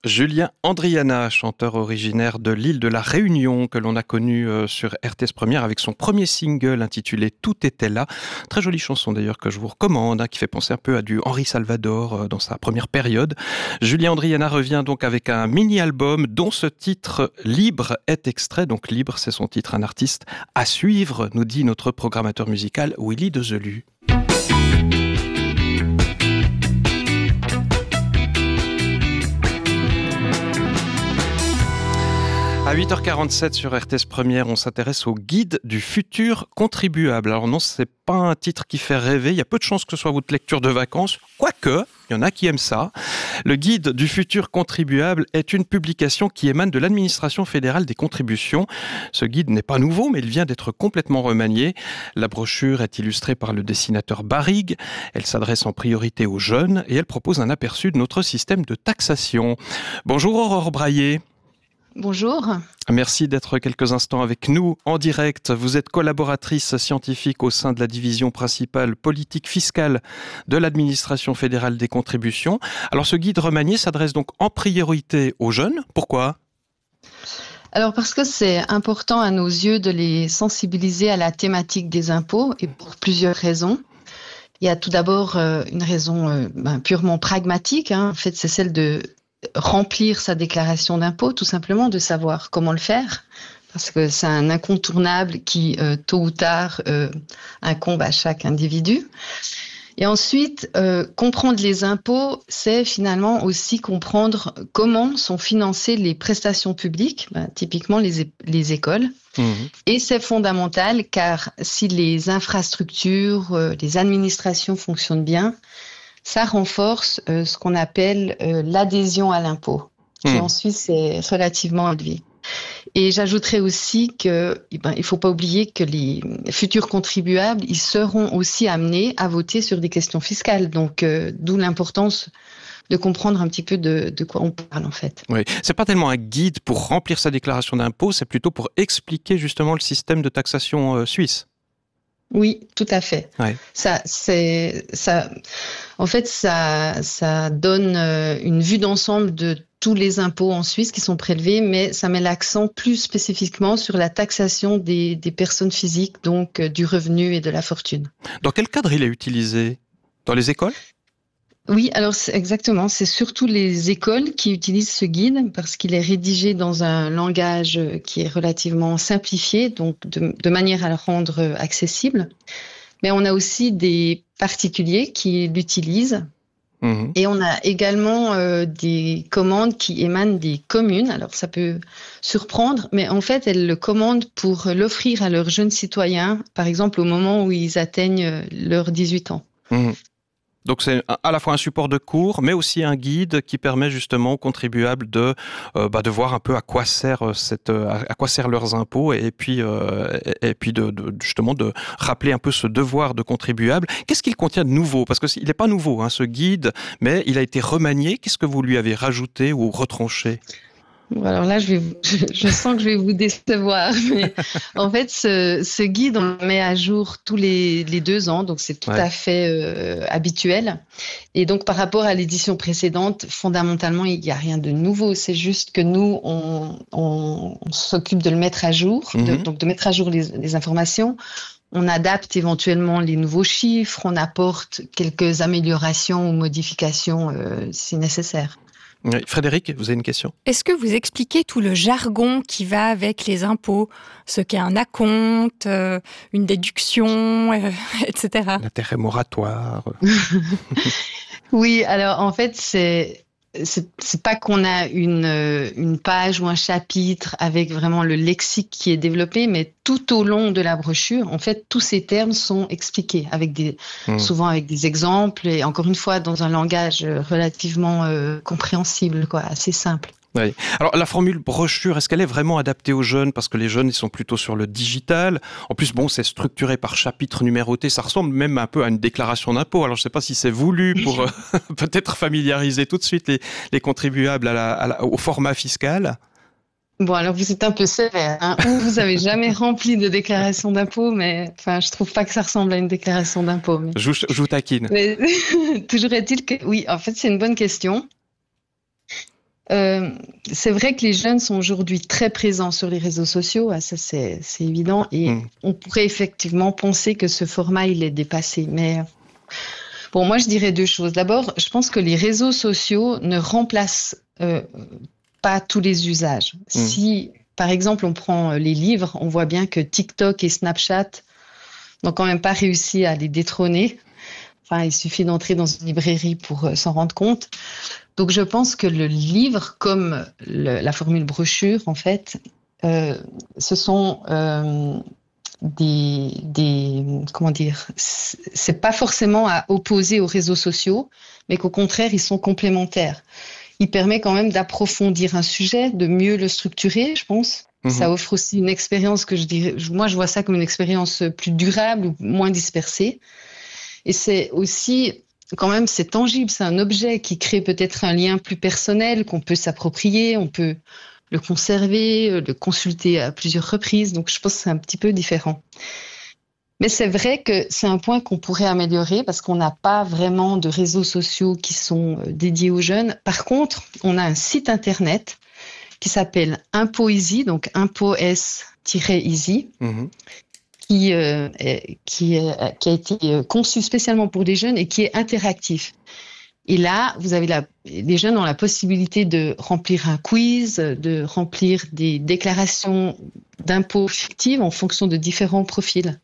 Julien Andriana, chanteur originaire de l'île de la Réunion, que l'on a connu sur RTS Première avec son premier single intitulé Tout était là. Très jolie chanson d'ailleurs que je vous recommande, qui fait penser un peu à du Henri Salvador dans sa première période. Julien Andriana revient donc avec un mini-album dont ce titre Libre est extrait. Donc Libre, c'est son titre, un artiste à suivre, nous dit notre programmateur musical Willy Dezelu. À 8h47 sur RTS Première, on s'intéresse au guide du futur contribuable. Alors non, c'est pas un titre qui fait rêver. Il y a peu de chances que ce soit votre lecture de vacances. Quoique, il y en a qui aiment ça. Le guide du futur contribuable est une publication qui émane de l'administration fédérale des contributions. Ce guide n'est pas nouveau, mais il vient d'être complètement remanié. La brochure est illustrée par le dessinateur Barrigue. Elle s'adresse en priorité aux jeunes et elle propose un aperçu de notre système de taxation. Bonjour Aurore Braillet. Bonjour. Merci d'être quelques instants avec nous en direct. Vous êtes collaboratrice scientifique au sein de la division principale politique fiscale de l'administration fédérale des contributions. Alors ce guide remanié s'adresse donc en priorité aux jeunes. Pourquoi ? Alors parce que c'est important à nos yeux de les sensibiliser à la thématique des impôts et pour plusieurs raisons. Il y a tout d'abord une raison purement pragmatique. En fait, c'est celle de remplir sa déclaration d'impôt, tout simplement, de savoir comment le faire, parce que c'est un incontournable qui, tôt ou tard, incombe à chaque individu. Et ensuite, comprendre les impôts, c'est finalement aussi comprendre comment sont financées les prestations publiques, typiquement les écoles. Et c'est fondamental, car si les infrastructures, les administrations fonctionnent bien, ça renforce ce qu'on appelle l'adhésion à l'impôt, qui en Suisse est relativement élevée. Et j'ajouterais aussi que il faut pas oublier que les futurs contribuables, ils seront aussi amenés à voter sur des questions fiscales. Donc, d'où l'importance de comprendre un petit peu de quoi on parle en fait. Oui, c'est pas tellement un guide pour remplir sa déclaration d'impôt, c'est plutôt pour expliquer justement le système de taxation suisse. Oui, tout à fait. Ouais. En fait, ça donne une vue d'ensemble de tous les impôts en Suisse qui sont prélevés, mais ça met l'accent plus spécifiquement sur la taxation des personnes physiques, donc du revenu et de la fortune. Dans quel cadre il est utilisé ? Dans les écoles ? Oui, alors exactement. C'est surtout les écoles qui utilisent ce guide parce qu'il est rédigé dans un langage qui est relativement simplifié, donc de manière à le rendre accessible. Mais on a aussi des particuliers qui l'utilisent. Et on a également des commandes qui émanent des communes. Alors ça peut surprendre, mais en fait, elles le commandent pour l'offrir à leurs jeunes citoyens, par exemple au moment où ils atteignent leurs 18 ans. Donc c'est à la fois un support de cours, mais aussi un guide qui permet justement aux contribuables de voir un peu à quoi sert leurs impôts et puis justement de rappeler un peu ce devoir de contribuable. Qu'est-ce qu'il contient de nouveau ? Parce que il n'est pas nouveau ce guide, mais il a été remanié. Qu'est-ce que vous lui avez rajouté ou retranché ? Alors là, je sens que je vais vous décevoir, mais en fait, ce guide, on le met à jour tous les 2 ans, donc c'est tout à fait habituel. Et donc, par rapport à l'édition précédente, fondamentalement, il n'y a rien de nouveau. C'est juste que nous, on s'occupe de le mettre à jour, donc de mettre à jour les informations. On adapte éventuellement les nouveaux chiffres, on apporte quelques améliorations ou modifications si nécessaire. Oui. Frédéric, vous avez une question ? Est-ce que vous expliquez tout le jargon qui va avec les impôts ? Ce qu'est un acompte, une déduction, etc. L'intérêt moratoire. Oui, alors en fait, c'est pas qu'on a une page ou un chapitre avec vraiment le lexique qui est développé, mais tout au long de la brochure, en fait, tous ces termes sont expliqués souvent avec des exemples et encore une fois dans un langage relativement compréhensible, assez simple. Oui. Alors la formule brochure, est-ce qu'elle est vraiment adaptée aux jeunes ? Parce que les jeunes, ils sont plutôt sur le digital. En plus, c'est structuré par chapitre numéroté. Ça ressemble même un peu à une déclaration d'impôt. Alors je ne sais pas si c'est voulu pour peut-être familiariser tout de suite les contribuables au format fiscal. Bon, alors vous êtes un peu sévère. Ou vous avez jamais rempli de déclaration d'impôt, mais je trouve pas que ça ressemble à une déclaration d'impôt. Mais... Je vous taquine. Mais toujours est-il que, oui, en fait, c'est une bonne question. C'est vrai que les jeunes sont aujourd'hui très présents sur les réseaux sociaux, ça c'est évident, et on pourrait effectivement penser que ce format il est dépassé. Mais bon, moi je dirais deux choses. D'abord, je pense que les réseaux sociaux ne remplacent pas tous les usages. Si par exemple on prend les livres, on voit bien que TikTok et Snapchat n'ont quand même pas réussi à les détrôner. Enfin, il suffit d'entrer dans une librairie pour s'en rendre compte. Donc, je pense que le livre, comme la formule brochure, en fait, ce sont comment dire, c'est pas forcément à opposer aux réseaux sociaux, mais qu'au contraire, ils sont complémentaires. Il permet quand même d'approfondir un sujet, de mieux le structurer, je pense. Ça offre aussi une expérience que moi, je vois ça comme une expérience plus durable ou moins dispersée. Et c'est aussi, quand même, c'est tangible, c'est un objet qui crée peut-être un lien plus personnel qu'on peut s'approprier, on peut le conserver, le consulter à plusieurs reprises. Donc, je pense que c'est un petit peu différent. Mais c'est vrai que c'est un point qu'on pourrait améliorer parce qu'on n'a pas vraiment de réseaux sociaux qui sont dédiés aux jeunes. Par contre, on a un site internet qui s'appelle ImpoEasy, donc ImpoS-Easy. Qui a été conçu spécialement pour les jeunes et qui est interactif. Et là, les jeunes ont la possibilité de remplir un quiz, de remplir des déclarations d'impôts fictives en fonction de différents profils.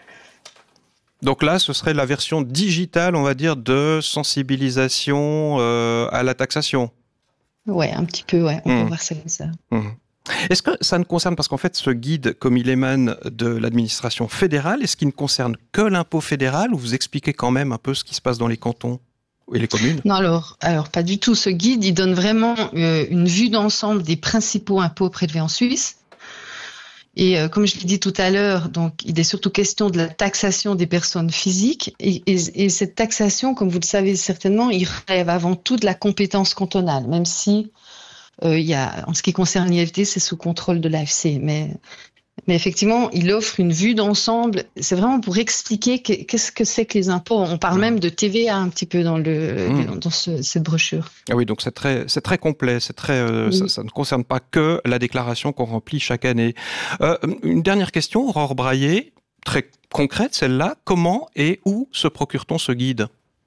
Donc là, ce serait la version digitale, on va dire, de sensibilisation à la taxation. Ouais, un petit peu, ouais. On peut voir ça comme ça. Est-ce que ça ne concerne, parce qu'en fait, ce guide, comme il émane de l'administration fédérale, est-ce qu'il ne concerne que l'impôt fédéral ou vous expliquez quand même un peu ce qui se passe dans les cantons et les communes ? Non, alors pas du tout. Ce guide, il donne vraiment une vue d'ensemble des principaux impôts prélevés en Suisse. Et comme je l'ai dit tout à l'heure, donc il est surtout question de la taxation des personnes physiques. Et cette taxation, comme vous le savez certainement, il relève avant tout de la compétence cantonale, même si en ce qui concerne l'IFT, c'est sous contrôle de l'AFC. Mais effectivement, il offre une vue d'ensemble. C'est vraiment pour expliquer qu'est-ce que c'est que les impôts. On parle même de TVA un petit peu dans cette brochure. Ah oui, donc c'est très complet. Oui. Ça ne concerne pas que la déclaration qu'on remplit chaque année. Une dernière question, Aurore Braillet, très concrète celle-là. Comment et où se procure-t-on ce guide ?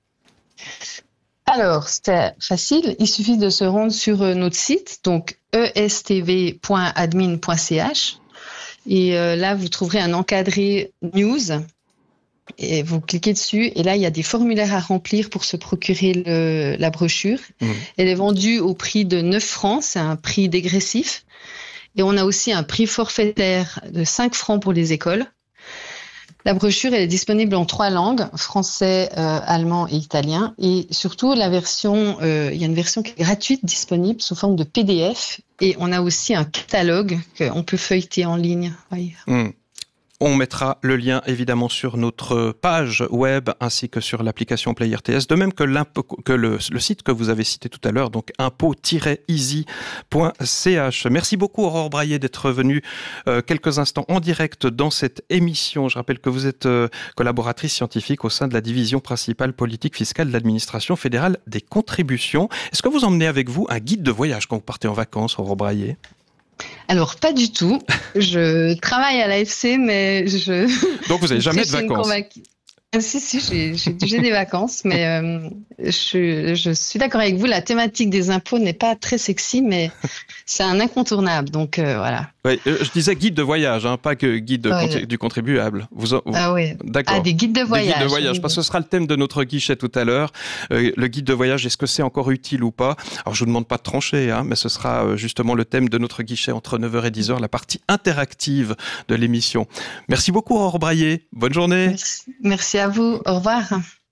Alors, c'est facile. Il suffit de se rendre sur notre site, donc estv.admin.ch. Et là, vous trouverez un encadré news. Et vous cliquez dessus. Et là, il y a des formulaires à remplir pour se procurer la brochure. Elle est vendue au prix de 9 francs. C'est un prix dégressif. Et on a aussi un prix forfaitaire de 5 francs pour les écoles. La brochure, elle est disponible en 3 langues, français, allemand et italien. Et surtout, il y a une version qui est gratuite, disponible sous forme de PDF. Et on a aussi un catalogue qu'on peut feuilleter en ligne. Oui. On mettra le lien évidemment sur notre page web ainsi que sur l'application Play RTS, de même que le site que vous avez cité tout à l'heure, donc impo-easy.ch. Merci beaucoup Aurore Braillet d'être venue quelques instants en direct dans cette émission. Je rappelle que vous êtes collaboratrice scientifique au sein de la division principale politique fiscale de l'administration fédérale des contributions. Est-ce que vous emmenez avec vous un guide de voyage quand vous partez en vacances, Aurore Braillet ? Alors, pas du tout. Je travaille à l'AFC, mais Donc, vous n'avez jamais de vacances ? Si, j'ai des vacances, mais je suis d'accord avec vous. La thématique des impôts n'est pas très sexy, mais c'est un incontournable. Donc, voilà. Oui, je disais guide de voyage, pas que guide du contribuable. Ah oui. D'accord. Des guides de voyage. Des guides de voyage, parce que ce sera le thème de notre guichet tout à l'heure. Le guide de voyage, est-ce que c'est encore utile ou pas ? Alors, je vous demande pas de trancher, mais ce sera justement le thème de notre guichet entre 9h et 10h, la partie interactive de l'émission. Merci beaucoup, Aurore Braillet. Bonne journée. Merci à vous. Au revoir.